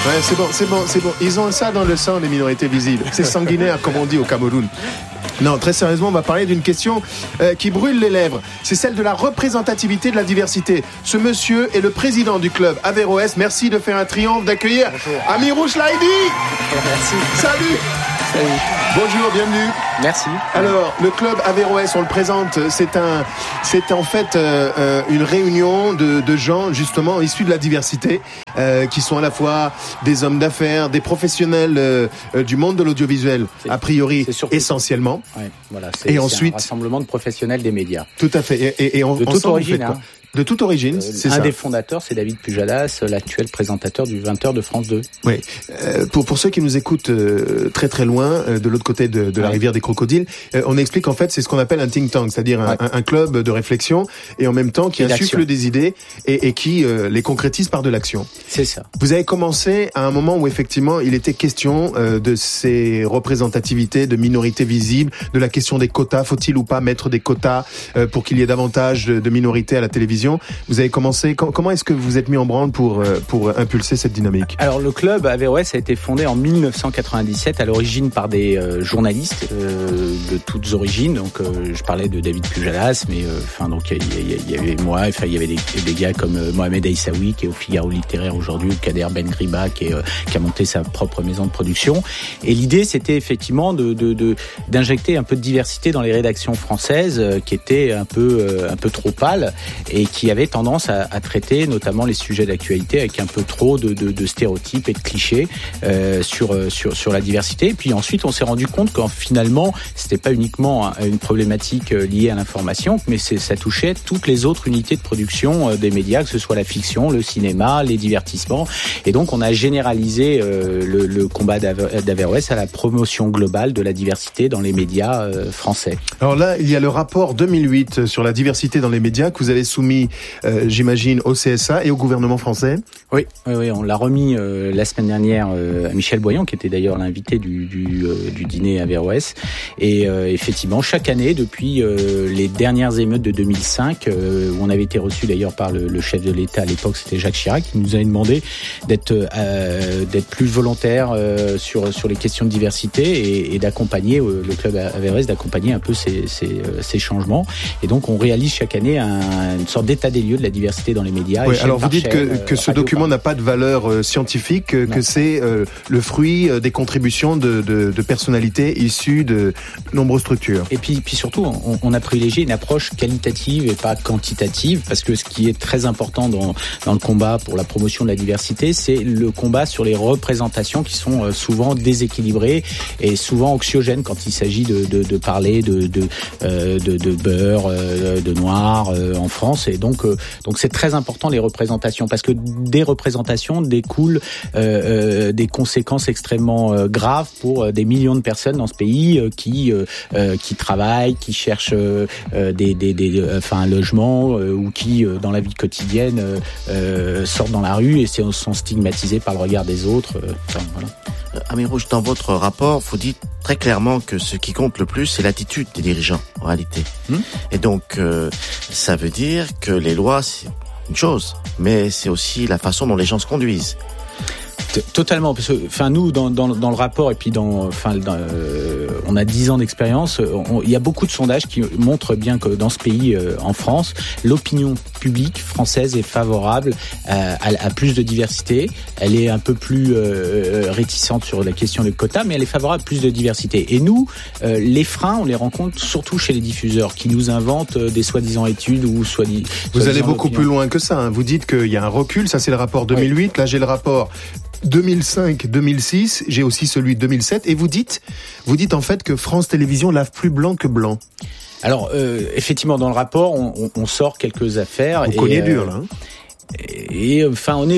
Ouais, c'est bon. Ils ont ça dans le sang, les minorités visibles. C'est sanguinaire, comme on dit au Cameroun. Non, très sérieusement, on va parler d'une question qui brûle les lèvres. C'est celle de la représentativité de la diversité. Ce monsieur est le président du club Averroès. Merci de faire un triomphe, d'accueillir Amirou Chlaïdi. Merci. Salut. Bonjour, bienvenue. Merci. Alors, le club Averroès, on le présente, c'est en fait une réunion de gens justement issus de la diversité, qui sont à la fois des hommes d'affaires, des professionnels du monde de l'audiovisuel, a priori essentiellement. Ouais, voilà, c'est ensuite un rassemblement de professionnels des médias. Tout à fait. Et de toute origine. Quoi de toute origine, c'est ça. Un des fondateurs, c'est David Pujadas, l'actuel présentateur du 20h de France 2. Oui. Pour ceux qui nous écoutent très très loin, de l'autre côté de la rivière des Crocodiles, on explique en fait c'est ce qu'on appelle un think tank, c'est-à-dire un club de réflexion et en même temps qui insuffle des idées et qui les concrétise par de l'action. C'est ça. Vous avez commencé à un moment où effectivement il était question de ces représentativités, de minorités visibles, de la question des quotas. Faut-il ou pas mettre des quotas pour qu'il y ait davantage de minorités à la télévision? Vous avez commencé, comment est-ce que vous êtes mis en branle pour impulser cette dynamique? Alors le club Averroès a été fondé en 1997 à l'origine par des journalistes de toutes origines. Donc je parlais de David Pujadas, mais donc il y avait moi, il y avait des gars comme Mohamed Aïssaoui qui est au Figaro littéraire aujourd'hui, ou Kader Ben Griba qui a monté sa propre maison de production. Et l'idée c'était effectivement d'injecter un peu de diversité dans les rédactions françaises qui étaient un peu trop pâles et qui avait tendance à traiter notamment les sujets d'actualité avec un peu trop de stéréotypes et de clichés sur la diversité. Et puis ensuite, on s'est rendu compte qu'en finalement, c'était pas uniquement une problématique liée à l'information, mais ça touchait toutes les autres unités de production des médias, que ce soit la fiction, le cinéma, les divertissements. Et donc, on a généralisé le combat d'Averroès à la promotion globale de la diversité dans les médias français. Alors là, il y a le rapport 2008 sur la diversité dans les médias que vous avez soumis, j'imagine, au CSA et au gouvernement français. Oui, on l'a remis la semaine dernière à Michel Boyan, qui était d'ailleurs l'invité du dîner Averroès. Et effectivement, chaque année, depuis les dernières émeutes de 2005, où on avait été reçu d'ailleurs par le chef de l'État à l'époque, c'était Jacques Chirac, qui nous avait demandé d'être plus volontaire sur les questions de diversité et d'accompagner le club Averroès, d'accompagner un peu ces changements. Et donc, on réalise chaque année une sorte d'état des lieux de la diversité dans les médias. Oui, alors vous dites que ce document n'a pas de valeur scientifique, que c'est le fruit des contributions de personnalités issues de nombreuses structures. Et puis surtout, on a privilégié une approche qualitative et pas quantitative, parce que ce qui est très important dans le combat pour la promotion de la diversité, c'est le combat sur les représentations qui sont souvent déséquilibrées et souvent anxiogènes quand il s'agit de parler de beurre, de noir en France. Et donc c'est très important les représentations, parce que des représentations découlent des conséquences extrêmement graves pour des millions de personnes dans ce pays qui travaillent, qui cherchent un logement ou qui dans la vie quotidienne sortent dans la rue et sont stigmatisés par le regard des autres. Voilà. Amirou, dans votre rapport, vous dites très clairement que ce qui compte le plus, c'est l'attitude des dirigeants, en réalité. Et donc, ça veut dire que les lois, c'est une chose, mais c'est aussi la façon dont les gens se conduisent. Totalement, parce que nous dans le rapport et puis on a 10 ans d'expérience, il y a beaucoup de sondages qui montrent bien que dans ce pays, en France, l'opinion publique française est favorable à plus de diversité. Elle est un peu plus réticente sur la question des quotas, mais elle est favorable à plus de diversité. Et nous, les freins, on les rencontre surtout chez les diffuseurs qui nous inventent des soi-disant études ou soi-disant. Vous allez beaucoup plus loin que ça. Vous dites qu'il y a un recul. Ça, c'est le rapport 2008. Oui. Là, j'ai le rapport 2005-2006, j'ai aussi celui de 2007, et vous dites en fait que France Télévisions lave plus blanc que blanc. Alors, effectivement, dans le rapport, on sort quelques affaires. Vous cognez dur, là. Et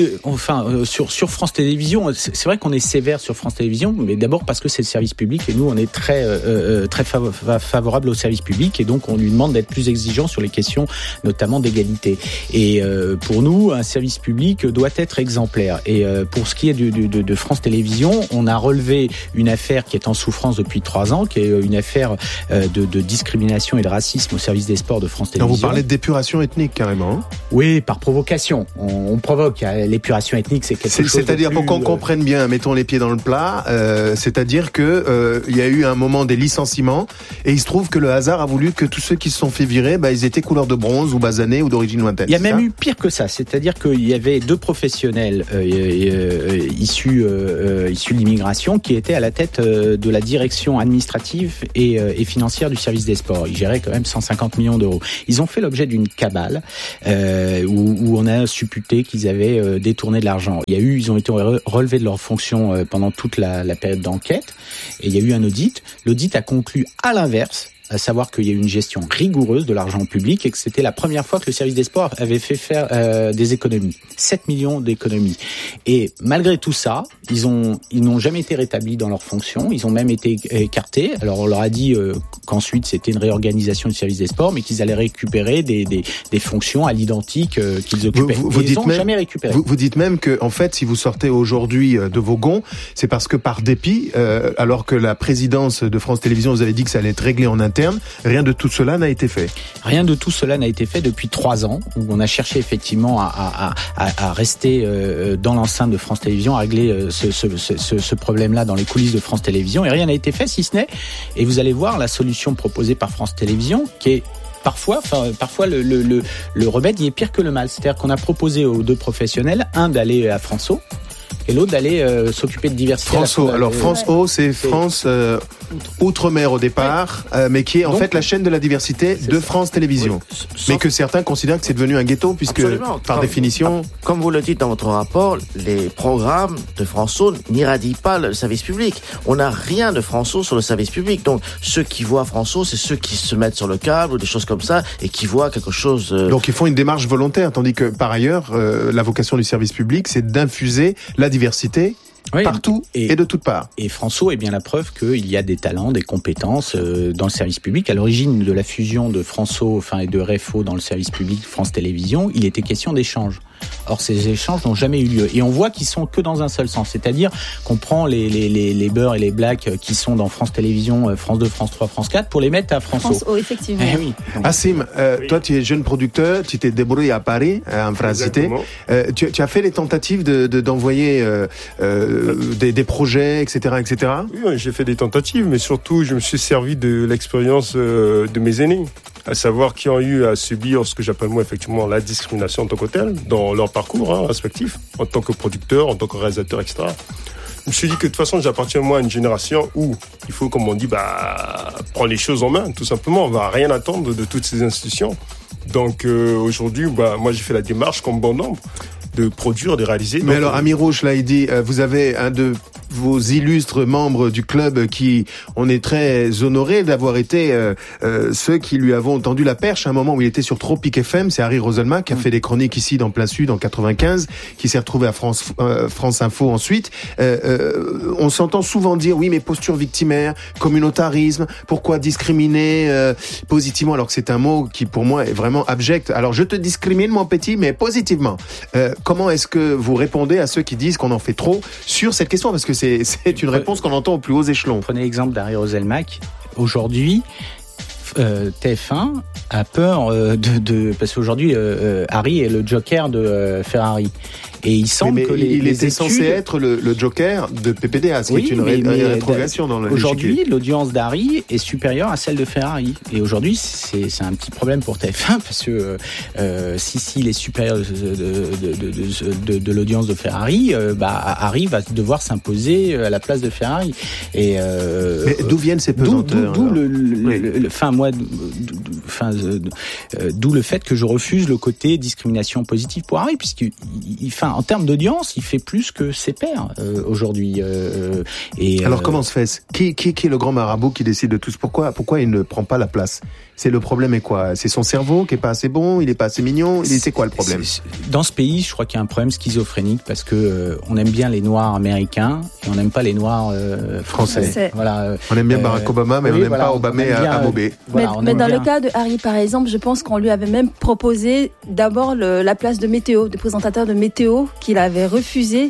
sur France Télévisions, c'est vrai qu'on est sévère sur France Télévisions, mais d'abord parce que c'est le service public et nous on est très favorable au service public et donc on lui demande d'être plus exigeant sur les questions notamment d'égalité. Et pour nous, un service public doit être exemplaire. Et pour ce qui est de France Télévisions, on a relevé une affaire qui est en souffrance depuis 3 ans, qui est une affaire de discrimination et de racisme au service des sports de France Télévisions. Alors vous parlez de d'épuration ethnique carrément. Oui, par provocation. attention, on provoque l'épuration ethnique, c'est quelque chose. C'est-à-dire pour qu'on comprenne bien, mettons les pieds dans le plat. C'est-à-dire que il y a eu un moment des licenciements et il se trouve que le hasard a voulu que tous ceux qui se sont fait virer, ils étaient couleur de bronze ou basanés ou d'origine lointaine. Il y a même eu pire que ça, c'est-à-dire qu'il y avait 2 professionnels issus de l'immigration qui étaient à la tête de la direction administrative et financière du service des sports. Ils géraient quand même 150 millions d'euros. Ils ont fait l'objet d'une cabale où on a supputé qu'ils avaient détourné de l'argent. Ils ont été relevés de leurs fonctions pendant toute la période d'enquête et il y a eu un audit. L'audit a conclu à l'inverse, à savoir qu'il y a eu une gestion rigoureuse de l'argent public et que c'était la première fois que le service des sports avait fait faire des économies. 7 millions d'économies. Et malgré tout ça, ils n'ont jamais été rétablis dans leurs fonctions, ils ont même été écartés. Alors on leur a dit qu'ensuite c'était une réorganisation du service des sports, mais qu'ils allaient récupérer des fonctions à l'identique qu'ils occupaient. Ils n'ont jamais récupéré. Vous dites même que, en fait, si vous sortez aujourd'hui de vos gonds, c'est parce que par dépit, alors que la présidence de France Télévisions vous avait dit que ça allait être réglé en interne, rien de tout cela n'a été fait. Rien de tout cela n'a été fait depuis 3 ans, où on a cherché effectivement à rester dans l'enceinte de France Télévisions, à régler ce problème-là dans les coulisses de France Télévisions, et rien n'a été fait, si ce n'est, et vous allez voir la solution proposée par France Télévisions, qui est parfois le remède y est pire que le mal. C'est-à-dire qu'on a proposé aux 2 professionnels, un d'aller à France O, et l'autre d'aller s'occuper de diversité. France O. Alors France O, c'est France Outre-mer au départ, mais qui est en fait la chaîne de la diversité de France Télévisions. Oui. Mais que certains considèrent que c'est devenu un ghetto, puisque par définition... Comme vous le dites dans votre rapport, les programmes de France O n'irradient pas le service public. On n'a rien de France O sur le service public. Donc ceux qui voient France O, c'est ceux qui se mettent sur le câble ou des choses comme ça et qui voient quelque chose... Donc ils font une démarche volontaire, tandis que par ailleurs, la vocation du service public, c'est d'infuser la diversité partout et de toutes parts. Et France O est bien la preuve qu'il y a des talents, des compétences dans le service public. À l'origine de la fusion de France O et de REFO dans le service public France Télévisions, il était question d'échanges. Or, ces échanges n'ont jamais eu lieu. Et on voit qu'ils sont que dans un seul sens. C'est-à-dire qu'on prend les Beurs et les Blacks qui sont dans France Télévisions, France 2, France 3, France 4 pour les mettre à France O. France O, effectivement. Oui. Assim, toi, tu es jeune producteur, tu t'es débrouillé à Paris, en France Cité. Tu as fait les tentatives d'envoyer des projets, etc., etc. Oui, j'ai fait des tentatives, mais surtout, je me suis servi de l'expérience de mes aînés, à savoir qui ont eu à subir ce que j'appelle moi effectivement la discrimination en tant que telle dans leur parcours respectif, en tant que producteur, en tant que réalisateur, etc. Je me suis dit que de toute façon, j'appartiens moi à une génération où il faut, comme on dit, prendre les choses en main, tout simplement. On va rien attendre de toutes ces institutions. Donc aujourd'hui, moi j'ai fait la démarche comme bon nombre de produire, de réaliser. Mais alors, Amiro Chlaïdi, vous avez un de vos illustres membres du club qui, on est très honorés d'avoir été ceux qui lui avons tendu la perche à un moment où il était sur Tropic FM. C'est Harry Roselma qui a fait des chroniques ici dans Plein Sud en 95, qui s'est retrouvé à France Info ensuite. On s'entend souvent dire oui, mais posture victimaire, communautarisme, pourquoi discriminer positivement, alors que c'est un mot qui pour moi est vraiment abject. Alors je te discrimine mon petit, mais positivement. Comment est-ce que vous répondez à ceux qui disent qu'on en fait trop sur cette question? Parce que c'est une réponse qu'on entend aux plus hauts échelons. Prenez l'exemple d'Harry Roselmack. Aujourd'hui, TF1 a peur parce qu'aujourd'hui Harry est le joker de Ferrari. Et il semble que il était censé être le joker de PPDA, ce qui est une rétrogression dans le aujourd'hui, l'audience d'Harry est supérieure à celle de Ferrari. Et aujourd'hui, c'est un petit problème pour TF1 parce que s'il est supérieur de l'audience de Ferrari, Harry va devoir s'imposer à la place de Ferrari. Et mais d'où viennent ces pesanteurs? D'où le fait que je refuse le côté discrimination positive pour Harry, puisque en termes d'audience, il fait plus que ses pairs aujourd'hui. Alors comment se fait-ce? Qui est le grand marabout qui décide de tout ça? Pourquoi il ne prend pas la place? Le problème est quoi? C'est son cerveau qui est pas assez bon, il est pas assez mignon. C'est quoi le problème? Dans ce pays, je crois qu'il y a un problème schizophrénique parce que on aime bien les Noirs américains et on n'aime pas les Noirs français. Voilà. On aime bien Barack Obama, mais on n'aime pas Obama à Mobé. Mais dans le cas de Harry, par exemple, je pense qu'on lui avait même proposé d'abord la place de météo, de présentateur de météo, qu'il avait refusé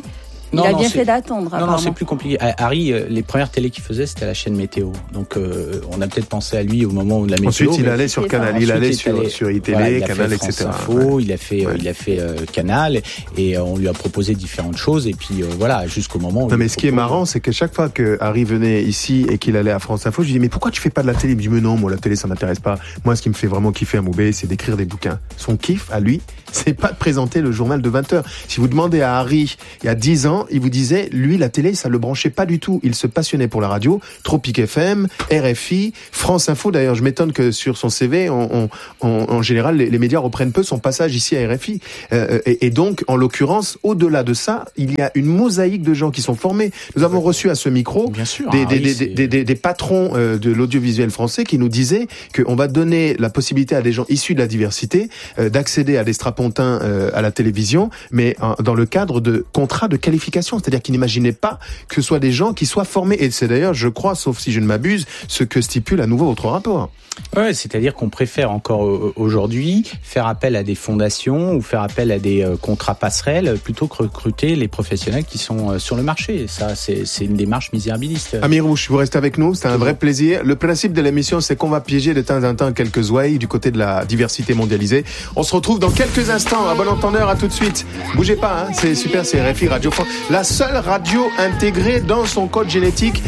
Il a bien fait d'attendre. Non, c'est plus compliqué. Harry, les premières télés qu'il faisait, c'était à la chaîne météo. Donc, on a peut-être pensé à lui au moment de la météo. Ensuite, il allait sur Canal, il allait sur ITélé, Canal, etc. France Info, il a fait Canal, et on lui a proposé différentes choses. Et puis voilà, jusqu'au moment où. Non, mais ce qui est marrant, c'est que chaque fois que Harry venait ici et qu'il allait à France Info, je lui dis mais pourquoi tu fais pas de la télé? Il me dit mais non, moi la télé ça m'intéresse pas. Moi, ce qui me fait vraiment kiffer à Moubé, c'est d'écrire des bouquins. Son kiff à lui, c'est pas de présenter le journal de 20h. Si vous demandez à Harry il y a 10 ans, il vous disait lui la télé ça le branchait pas du tout. Il se passionnait pour la radio, Tropic FM, RFI, France Info. D'ailleurs, je m'étonne que sur son CV, en général les médias reprennent peu son passage ici à RFI. Et donc, en l'occurrence, au-delà de ça, il y a une mosaïque de gens qui sont formés. Nous avons reçu à ce micro des patrons de l'audiovisuel français qui nous disaient qu'on va donner la possibilité à des gens issus de la diversité d'accéder à des strapontins à la télévision, mais dans le cadre de contrats de qualification. C'est-à-dire qu'ils n'imaginaient pas que ce soit des gens qui soient formés. Et c'est d'ailleurs, je crois, sauf si je ne m'abuse, ce que stipule à nouveau votre rapport. Ouais, c'est-à-dire qu'on préfère encore aujourd'hui faire appel à des fondations ou faire appel à des contrats passerelles plutôt que recruter les professionnels qui sont sur le marché. Ça, c'est une démarche misérabiliste. Amir Rouch, vous restez avec nous, c'est un vrai plaisir. Le principe de l'émission, c'est qu'on va piéger de temps en temps quelques ouailles du côté de la diversité mondialisée. On se retrouve dans quelques instants. À bon entendeur, à tout de suite. Bougez pas, hein, c'est super, c'est RFI Radio France, la seule radio intégrée dans son code génétique